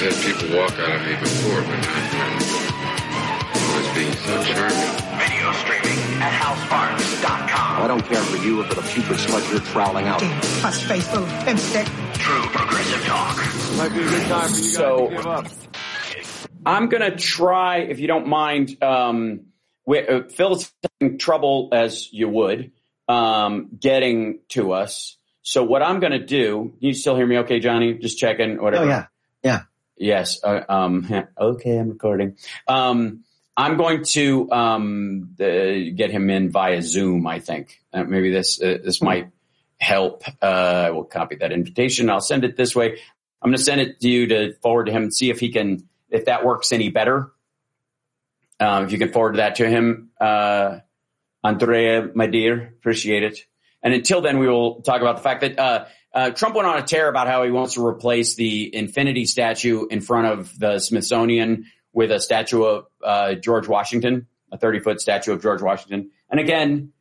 had people walk out on me before, but I was being so charming. Video streaming at housefarms.com. I don't care for you or for the putrid sludge you're troweling out. Pus-faced little pimpstick. True progressive talk. Might be a good time for you guys to give up. I'm going to try, if you don't mind, Phil's having trouble, as you would, getting to us. So what I'm going to do, you still hear me okay, Johnny? Just checking, whatever. Oh, yeah. Yeah. Yes. Okay, I'm recording. I'm going to get him in via Zoom, I think. Maybe this might help. I will copy that invitation. I'll send it this way. I'm going to send it to you to forward to him and see if that works any better. If you can forward that to him, Andrea, my dear, appreciate it. And until then, we will talk about the fact that Trump went on a tear about how he wants to replace the infinity statue in front of the Smithsonian with a statue of George Washington, a 30-foot statue of George Washington. And again,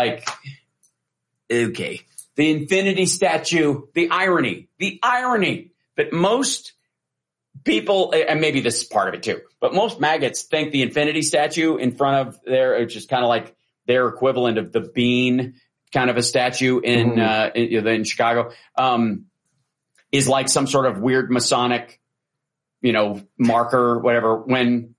okay, the infinity statue, the irony that most people, and maybe this is part of it too, but most maggots think the infinity statue in front of which is kind of like their equivalent of the bean kind of a statue in Chicago, is like some sort of weird Masonic, marker, whatever. When,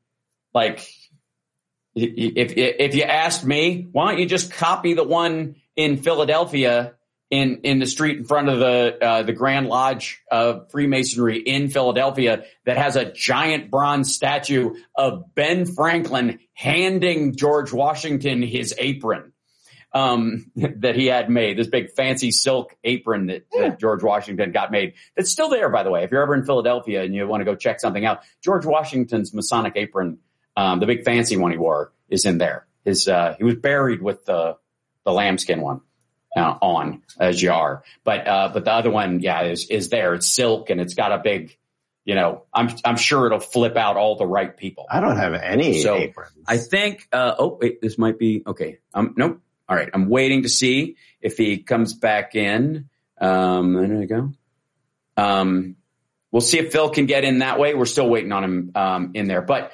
if you asked me, why don't you just copy the one in Philadelphia in the street in front of the Grand Lodge of Freemasonry in Philadelphia that has a giant bronze statue of Ben Franklin handing George Washington his apron that he had made, this big fancy silk apron that George Washington got made. That's still there, by the way. If you're ever in Philadelphia and you want to go check something out, George Washington's Masonic apron, the big fancy one he wore, is in there. He was buried with the lambskin one. On as you are, but the other one, is there. It's silk and it's got a big, I'm sure it'll flip out all the right people. I don't have any aprons. I think. Wait, this might be okay. Nope. All right, I'm waiting to see if he comes back in. There we go. We'll see if Phil can get in that way. We're still waiting on him in there, but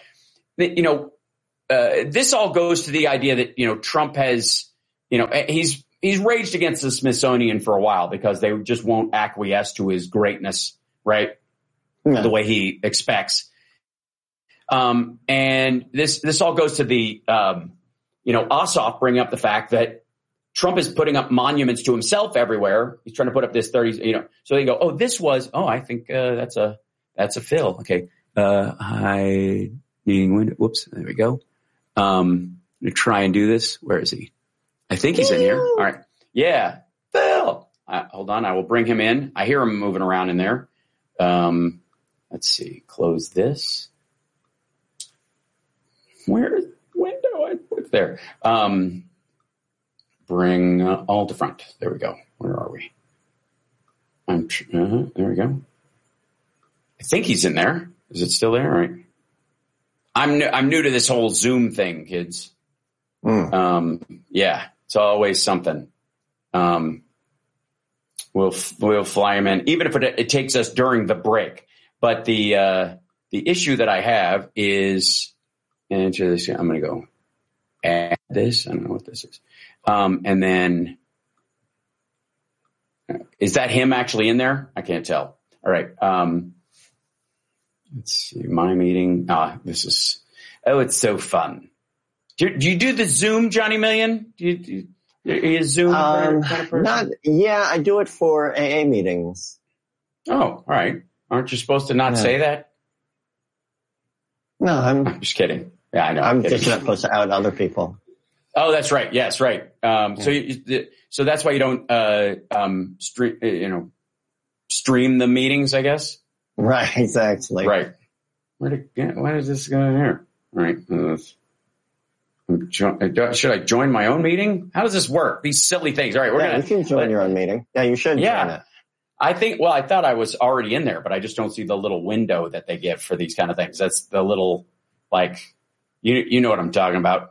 this all goes to the idea that Trump has, He's raged against the Smithsonian for a while because they just won't acquiesce to his greatness, right? Yeah. The way he expects. And this all goes to the, Ossoff bringing up the fact that Trump is putting up monuments to himself everywhere. He's trying to put up this 30, so they go, I think that's a Phil. Okay. Hide meeting window. Whoops. There we go. I'm going to try and do this. Where is he? I think he's in here. All right. Yeah. Phil. Hold on. I will bring him in. I hear him moving around in there. Let's see. Close this. Where's the window? I put there. Bring all to front. There we go. Where are we? There we go. I think he's in there. Is it still there? All right. I'm new to this whole Zoom thing, kids. Yeah. It's always something. We'll fly him in, even if it takes us during the break. But the issue that I have is, enter this. I'm going to go add this. I don't know what this is. And then, is that him actually in there? I can't tell. All right. Let's see. My meeting. It's so fun. Do you do the Zoom, Johnny Million? Are you a Zoom kind of person? I do it for AA meetings. Oh, all right. Aren't you supposed to not say that? No, I'm just kidding. Yeah, I know. I'm just not supposed to out other people. Oh, that's right. Yes, right. So that's why you don't stream the meetings, I guess. Right, exactly. Right. Why is this going here? All right. Should I join my own meeting? How does this work? These silly things. All right, you can join your own meeting. Yeah, you should join it. I thought I was already in there, but I just don't see the little window that they give for these kind of things. That's the little, you know what I'm talking about.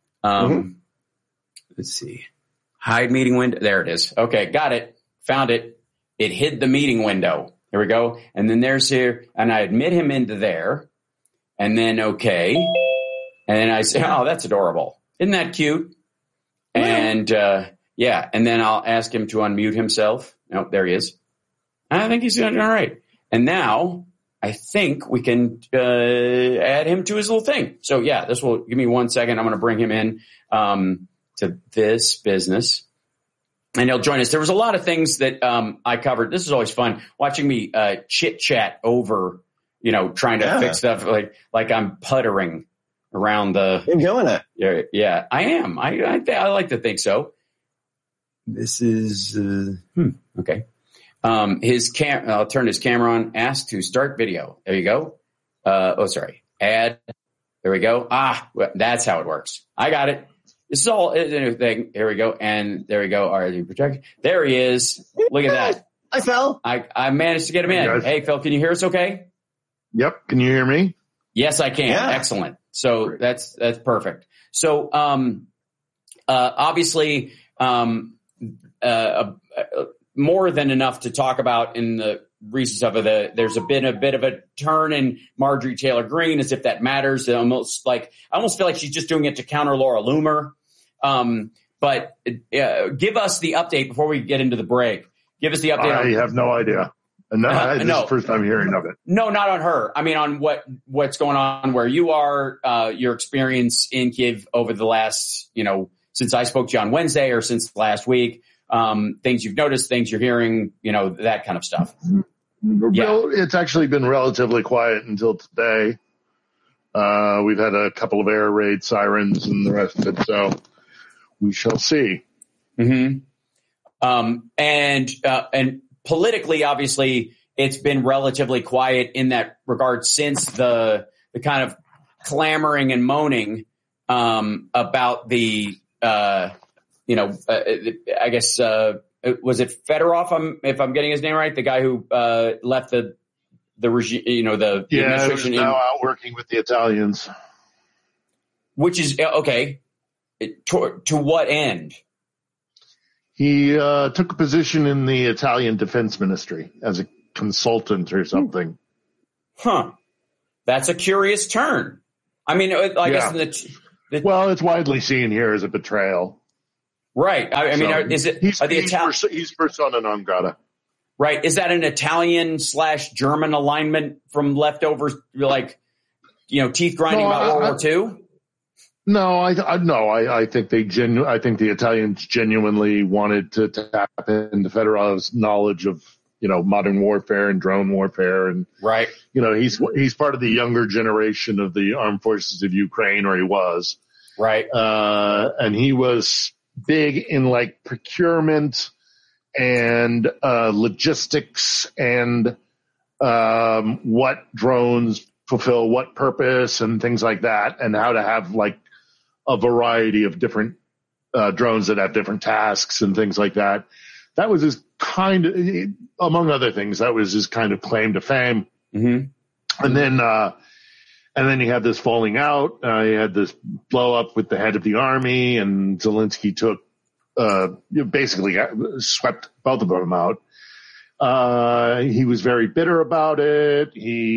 Let's see. Hide meeting window. There it is. Okay, got it. Found it. It hid the meeting window. Here we go. And then there's here, and I admit him into there. And then, okay. And then I say, oh, that's adorable. Isn't that cute? And, yeah. And then I'll ask him to unmute himself. No, there he is. I think he's doing all right. And now I think we can add him to his little thing. So, yeah, this will give me 1 second. I'm going to bring him in to this business. And he'll join us. There was a lot of things that I covered. This is always fun, watching me chit chat over, trying to fix stuff like I'm puttering around the. You're doing it. Yeah, I am. I like to think so. This is okay. I'll turn his camera on. Ask to start video. There you go. Add. There we go. That's how it works. I got it. This is all a new thing. Here we go. And there we go. All right, protect. There he is. Look at that. Hi, Phil. I managed to get him in. Hey, Phil, can you hear us okay? Yep. Can you hear me? Yes, I can. Yeah. Excellent. So great. That's perfect. So, obviously, more than enough to talk about in the recent stuff there's been a bit of a turn in Marjorie Taylor Greene, as if that matters. I almost feel like she's just doing it to counter Laura Loomer. But give us the update before we get into the break. Give us the update. I have no idea. This is the first time hearing of it. No, not on her. I mean, on what's going on where you are, your experience in Kyiv over the last, since I spoke to you on Wednesday or since last week, things you've noticed, things you're hearing, that kind of stuff. Yeah. It's actually been relatively quiet until today. We've had a couple of air raid sirens and the rest of it, so we shall see. Mm-hmm. And politically, obviously, it's been relatively quiet in that regard since the kind of clamoring and moaning about the I guess was it Fedorov? If I'm getting his name right, the guy who left the regime, the administration. He's now out working with the Italians. Which is okay. To what end? He took a position in the Italian Defense Ministry as a consultant or something. Huh. That's a curious turn. I mean, I guess well, it's widely seen here as a betrayal. Right. I mean, is it he's persona non grata. Right. Is that an Italian/German alignment from leftovers, teeth grinding about World War II? No, I think I think the Italians genuinely wanted to tap into Fedorov's knowledge of, modern warfare and drone warfare. And, right. He's part of the younger generation of the armed forces of Ukraine, or he was. Right. And he was big in procurement and, logistics and, what drones fulfill what purpose and things like that, and how to have a variety of different drones that have different tasks and things like that. That was his among other things, that was his kind of claim to fame. Mm-hmm. And then he had this falling out. He had this blow up with the head of the army, and Zelensky basically swept both of them out. He was very bitter about it.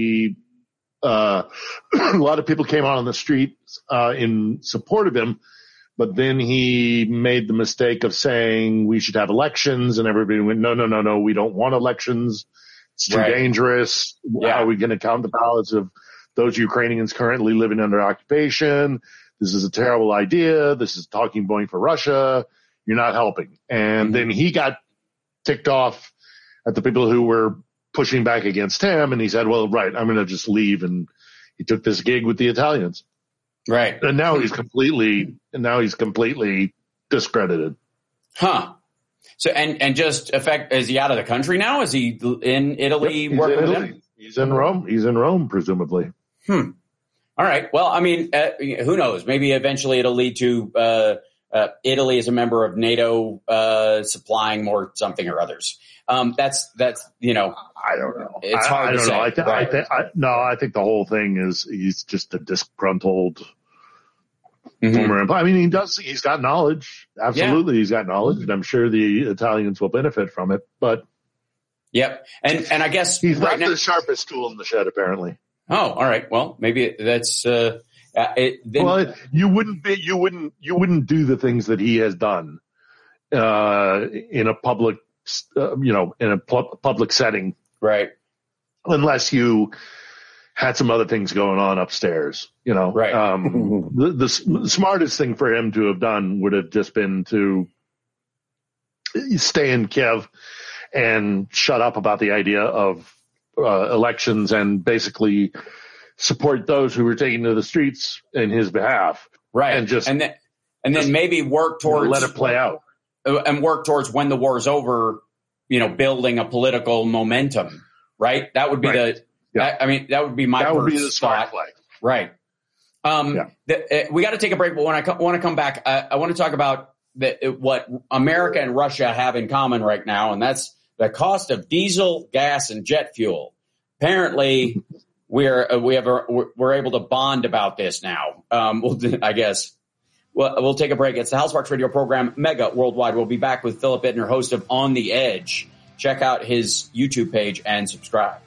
A lot of people came out on the streets in support of him, but then he made the mistake of saying we should have elections, and everybody went, no, we don't want elections. It's too dangerous. Yeah. How are we going to count the ballots of those Ukrainians currently living under occupation? This is a terrible idea. This is a talking point for Russia. You're not helping. And then he got ticked off at the people who were pushing back against him, and he said, well, right, I'm going to just leave. And he took this gig with the Italians. Right. And now he's completely discredited. Huh. So, and just is he out of the country now? Is he in Italy? Yep, working with him? He's in Rome. He's in Rome, presumably. All right. Well, I mean, who knows? Maybe eventually it'll lead to, Italy as a member of NATO, supplying more something or others. That's I don't know. It's hard to say. I think the whole thing is he's just a disgruntled former employee. I mean, he's got knowledge. Absolutely. Yeah. He's got knowledge, and I'm sure the Italians will benefit from it, but Yep. And I guess he's not the sharpest tool in the shed, apparently. Oh, all right. Well, maybe that's, you wouldn't do the things that he has done, in a public, in a public setting. Right. Unless you had some other things going on upstairs, Right. The smartest thing for him to have done would have just been to stay in Kiev and shut up about the idea of elections and basically support those who were taken to the streets in his behalf. Right. And then maybe work towards let it play out and work towards when the war's over, building a political momentum. Right. That would be that would be my first thought. Right. We got to take a break, but when I want to come back, I want to talk about what America and Russia have in common right now, and that's the cost of diesel, gas, and jet fuel. Apparently, we're able to bond about this now. I guess we'll take a break. It's the Hal Sparks Radio program, Mega Worldwide. We'll be back with Philip Bittner, host of On the Edge. Check out his YouTube page and subscribe.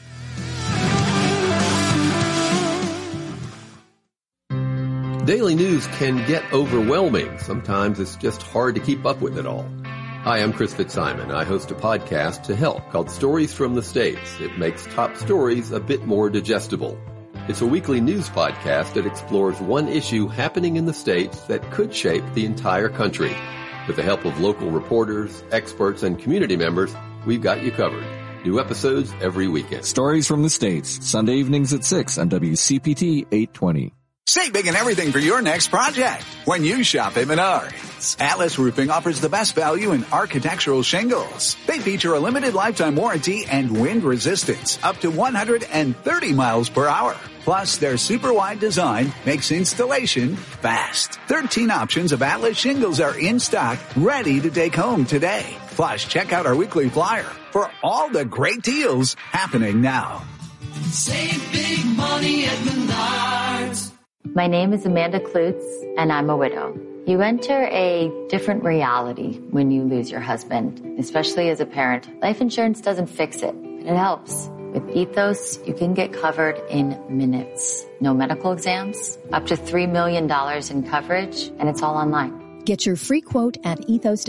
Daily news can get overwhelming. Sometimes it's just hard to keep up with it all. Hi, I'm Chris Fitzsimon. I host a podcast to help called Stories from the States. It makes top stories a bit more digestible. It's a weekly news podcast that explores one issue happening in the States that could shape the entire country. With the help of local reporters, experts, and community members, we've got you covered. New episodes every weekend. Stories from the States, Sunday evenings at 6 on WCPT 820. Save big and everything for your next project when you shop at Menards. Atlas Roofing offers the best value in architectural shingles. They feature a limited lifetime warranty and wind resistance up to 130 miles per hour. Plus, their super wide design makes installation fast. 13 options of Atlas shingles are in stock, ready to take home today. Plus, check out our weekly flyer for all the great deals happening now. Save big money at Menards. My name is Amanda Klutz, and I'm a widow. You enter a different reality when you lose your husband, especially as a parent. Life insurance doesn't fix it, but it helps. With Ethos, you can get covered in minutes. No medical exams, up to $3 million in coverage, and it's all online. Get your free quote at ethos.com.